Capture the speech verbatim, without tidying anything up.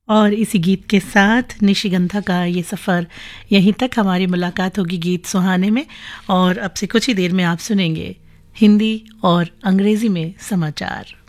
और इसी गीत के साथ निशिगंधा का ये सफ़र यहीं तक। हमारी मुलाकात होगी गीत सुहाने में, और अब से कुछ ही देर में आप सुनेंगे हिंदी और अंग्रेज़ी में समाचार।